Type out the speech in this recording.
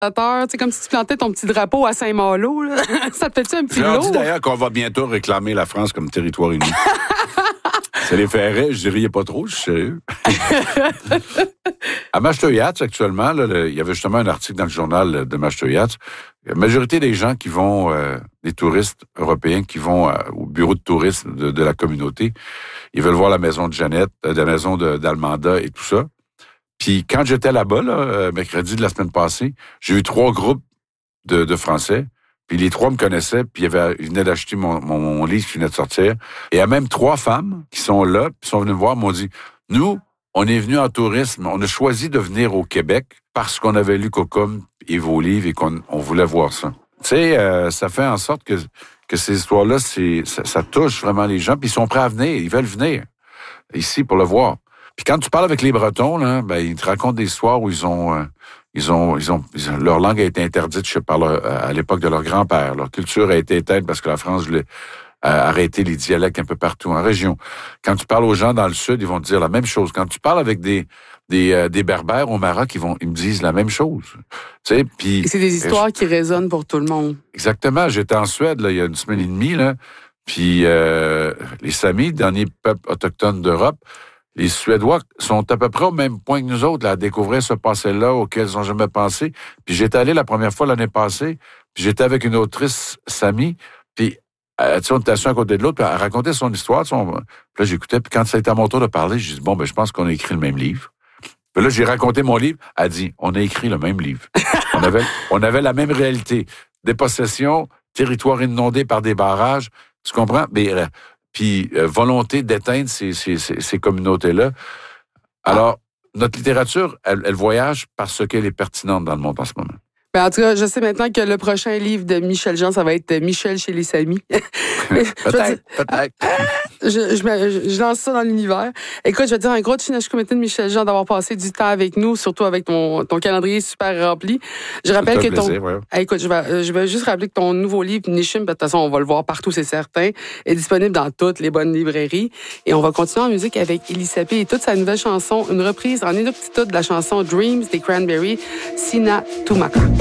C'est comme si tu plantais ton petit drapeau à Saint-Malo. Là. Ça te fait-tu un petit Je leur lot? dis d'ailleurs qu'on va bientôt réclamer la France comme territoire uni. Ça les ferait, je riais pas trop, je suis sérieux. À Maastricht, actuellement, là, il y avait justement un article dans le journal de Maastricht. La majorité des gens qui vont, des touristes européens qui vont au bureau de tourisme de la communauté, ils veulent voir la maison de Jeannette, la maison d'Almanda et tout ça. Puis quand j'étais là-bas, là, mercredi de la semaine passée, j'ai eu 3 groupes de Français. Puis les 3 me connaissaient, puis ils venaient d'acheter mon livre qui venait de sortir. Et il y a même 3 femmes qui sont là, puis sont venues me voir, m'ont dit, nous, on est venus en tourisme, on a choisi de venir au Québec parce qu'on avait lu Cocum et vos livres et qu'on voulait voir ça. Tu sais, ça fait en sorte que ces histoires-là, ça touche vraiment les gens, puis ils sont prêts à venir, ils veulent venir ici pour le voir. Puis quand tu parles avec les Bretons, là, ben ils te racontent des histoires où leur langue a été interdite à l'époque de leur grand-père. Leur culture a été éteinte parce que la France voulait arrêter les dialectes un peu partout en région. Quand tu parles aux gens dans le Sud, ils vont te dire la même chose. Quand tu parles avec des Berbères au Maroc, ils me disent la même chose. Tu sais, puis et c'est des histoires qui résonnent pour tout le monde. Exactement. J'étais en Suède là, il y a 1 semaine et demie, là, puis les Samis, dernier peuple autochtone d'Europe, les Suédois sont à peu près au même point que nous autres là, à découvrir ce passé-là auquel ils n'ont jamais pensé. Puis j'étais allé la première fois l'année passée, puis j'étais avec une autrice Sami, puis tu sais, on était assis à côté de l'autre, puis elle racontait son histoire. Puis là, j'écoutais, puis quand ça a été à mon tour de parler, j'ai dit, bon, ben je pense qu'on a écrit le même livre. Puis là, j'ai raconté mon livre, elle a dit, on a écrit le même livre. on avait la même réalité. Des possessions, territoire inondé par des barrages, tu comprends? Mais puis volonté d'éteindre ces communautés-là. Alors, notre littérature, elle voyage parce qu'elle est pertinente dans le monde en ce moment. Ben, en tout cas, je sais maintenant que le prochain livre de Michel Jean, ça va être Michel chez les Samis. Peut-être. Je lance ça dans l'univers. Écoute, je veux dire un gros comité de Michel Jean d'avoir passé du temps avec nous, surtout avec ton calendrier super rempli. Je rappelle que plaisir, ouais. Écoute, je vais juste rappeler que ton nouveau livre, Nishim, de toute façon, on va le voir partout, c'est certain, est disponible dans toutes les bonnes librairies. Et on va continuer en musique avec Elisabeth et toute sa nouvelle chanson, une reprise en inuktitut de la chanson Dreams des Cranberries, Sina Tumaka.